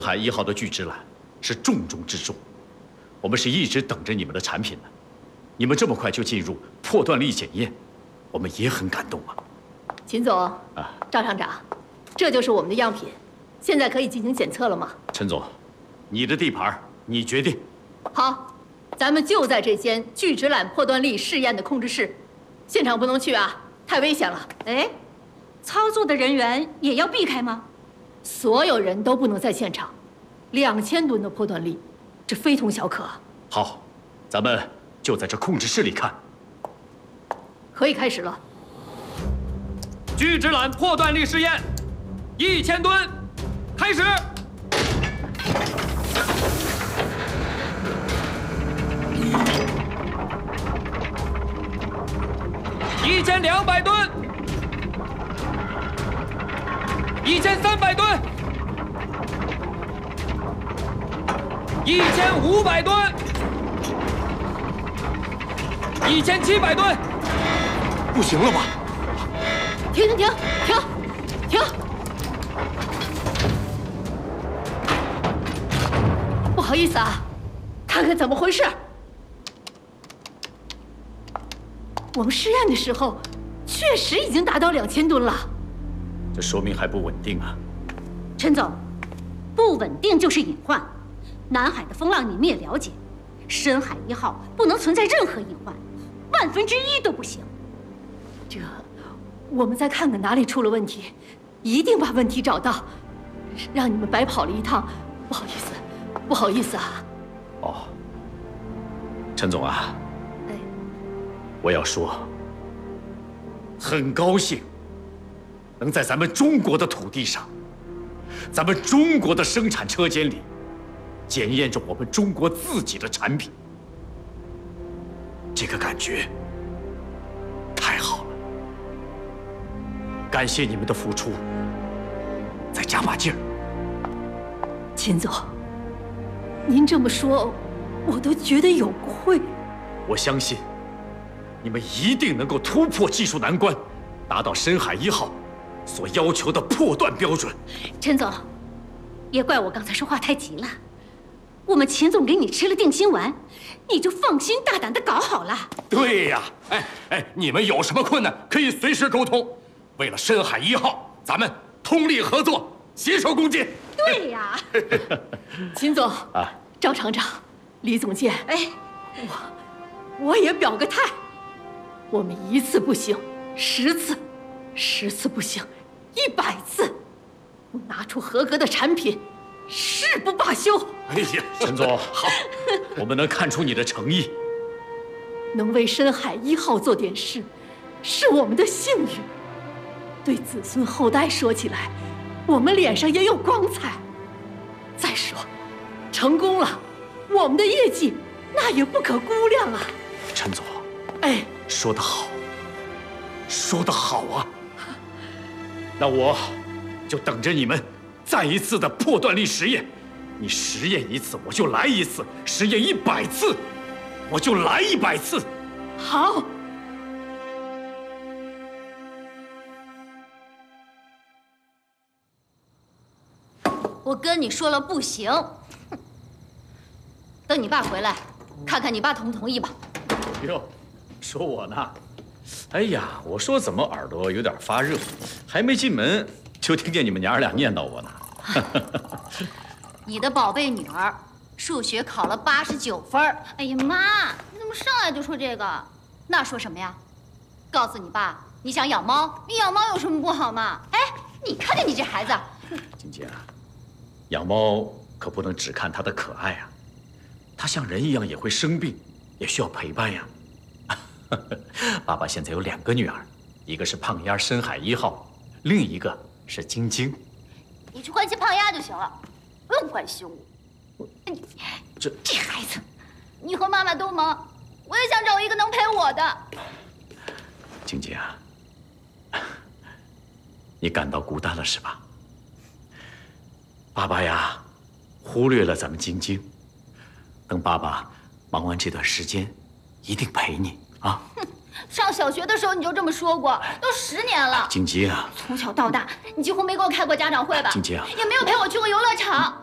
海1号的聚酯缆是重中之重，我们是一直等着你们的产品的。你们这么快就进入破断力检验，我们也很感动啊。 秦总，赵厂长，这就是我们的样品，现在可以进行检测了吗？ 陈总，你的地盘，你决定。 好，咱们就在这间聚酯缆破断力试验的控制室，现场不能去啊，太危险了。 哎，操作的人员也要避开吗？ 所有人都不能在现场，2000吨的破断力，这非同小可。 好，咱们就在这控制室里看。 可以开始了。 聚酯缆破断力试验，1000吨，开始。1200吨，1300吨，1500吨，1700吨， 不行了吧？ 停！不好意思啊，看看怎么回事。我们试验的时候，确实已经达到2000吨了。 这说明还不稳定啊。 陈总，不稳定就是隐患。南海的风浪你们也了解，深海1号不能存在任何隐患，1/1000都不行。 这，我们再看看哪里出了问题，一定把问题找到，让你们白跑了一趟。不好意思啊。 哦，陈总啊。 哎， 我要说，很高兴能在咱们中国的土地上，咱们中国的生产车间里，检验着我们中国自己的产品。这个感觉太好了，感谢你们的付出，再加把劲儿。 秦总，您这么说，我都觉得有愧。 我相信，你们一定能够突破技术难关，达到深海1号所要求的破断标准。 陈总，也怪我刚才说话太急了。我们秦总给你吃了定心丸，你就放心大胆地搞好了。 对呀，你们有什么困难可以随时沟通。为了深海1号，咱们通力合作，携手共进。 对呀， 秦总赵厂长，李总监，我也表个态，我们1次不行10次，10次不行100次，不拿出合格的产品，誓不罢休。 哎呀， 陈总，好，我们能看出你的诚意。 能为深海1号做点事，是我们的幸运。对子孙后代说起来，我们脸上也有光彩。再说，成功了，我们的业绩那也不可估量啊。 陈总，说得好，说得好啊！那我就等着你们再一次的破断力实验。你实验1次，我就来1次；实验100次，我就来100次。 好。 我跟你说了不行，等你爸回来，看看你爸同不同意吧。 哟，说我呢？哎呀，我说怎么耳朵有点发热，还没进门就听见你们娘儿俩念叨我呢。 你的宝贝女儿数学考了89分。 哎呀妈，你怎么上来就说这个？ 那说什么呀？告诉你爸，你想养猫， 你养猫有什么不好吗？ 哎，你看看你这孩子。 晶晶啊，养猫可不能只看它的可爱啊，它像人一样也会生病，也需要陪伴呀。爸爸现在有2个女儿，一个是胖丫深海1号，另一个是晶晶。 你去关心胖丫就行了，不用关心我。 这孩子， 你和妈妈都忙，我也想找一个能陪我的。 晶晶啊，你感到孤单了是吧？爸爸呀，忽略了咱们晶晶。等爸爸忙完这段时间，一定陪你啊！ 哼，上小学的时候你就这么说过，都10年了。 晶晶啊， 从小到大，你几乎没给我开过家长会吧？ 晶晶啊， 也没有陪我去过游乐场。